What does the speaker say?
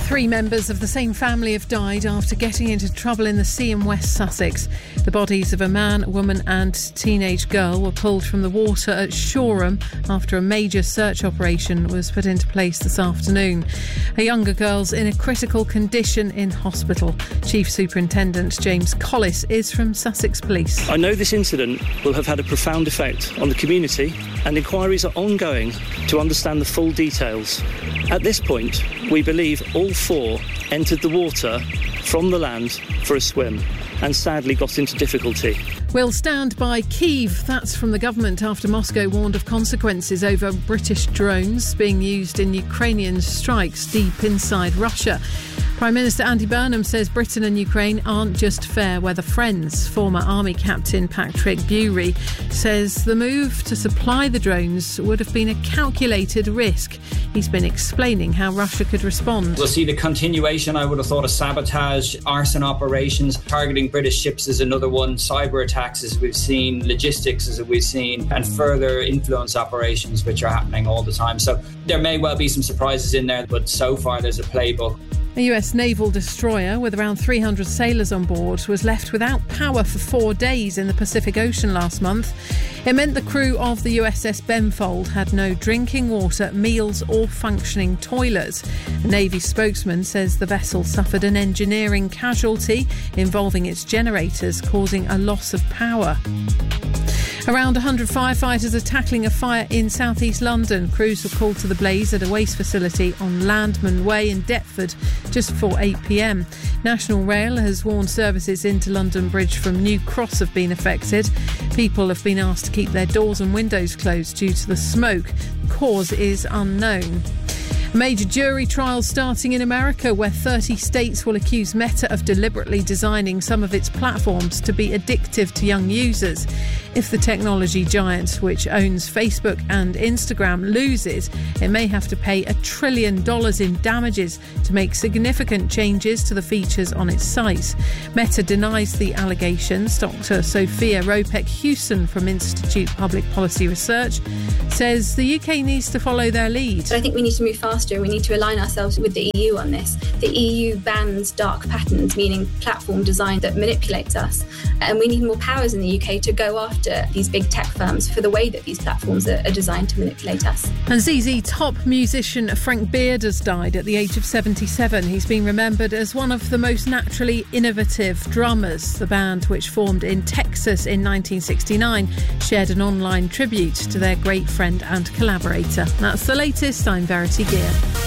3 members of the same family have died after getting into trouble in the sea in West Sussex. The bodies of a man, woman and teenage girl were pulled from the water at Shoreham after a major search operation was put into place this afternoon. A younger girl's in a critical condition in hospital. Chief Superintendent James Collis is from Sussex Police. I know this incident will have had a profound effect on the community, and inquiries are ongoing to understand the full details. At this point, we believe all 4 entered the water from the land for a swim and sadly got into difficulty. We'll stand by Kyiv. That's from the government after Moscow warned of consequences over British drones being used in Ukrainian strikes deep inside Russia. Prime Minister Andy Burnham says Britain and Ukraine aren't just fair weather friends. Former Army Captain Patrick Bury says the move to supply the drones would have been a calculated risk. He's been explaining how Russia could respond. We'll see the continuation, I would have thought, of sabotage, arson operations. Targeting British ships is another one. Cyber attacks, as we've seen. Logistics, as we've seen. And further influence operations, which are happening all the time. So there may well be some surprises in there, but so far there's a playbook. A US naval destroyer with around 300 sailors on board was left without power for 4 days in the Pacific Ocean last month. It meant the crew of the USS Benfold had no drinking water, meals or functioning toilets. A Navy spokesman says the vessel suffered an engineering casualty involving its generators, causing a loss of power. Around 100 firefighters are tackling a fire in south-east London. Crews were called to the blaze at a waste facility on Landman Way in Deptford just before 8 p.m. National Rail has warned services into London Bridge from New Cross have been affected. People have been asked to keep their doors and windows closed due to the smoke. The cause is unknown. A major jury trial starting in America, where 30 states will accuse Meta of deliberately designing some of its platforms to be addictive to young users. If the technology giant, which owns Facebook and Instagram, loses, it may have to pay $1 trillion in damages to make significant changes to the features on its site. Meta denies the allegations. Dr. Sophia Ropek-Hewson from Institute Public Policy Research says the UK needs to follow their lead. I think we need to move faster and we need to align ourselves with the EU on this. The EU bans dark patterns, meaning platform design that manipulates us. And we need more powers in the UK to go after these big tech firms for the way that these platforms are designed to manipulate us. And ZZ Top musician Frank Beard has died at the age of 77. He's been remembered as one of the most naturally innovative drummers. The band, which formed in Texas in 1969, shared an online tribute to their great friend and collaborator. That's the latest. I'm Verity Gear.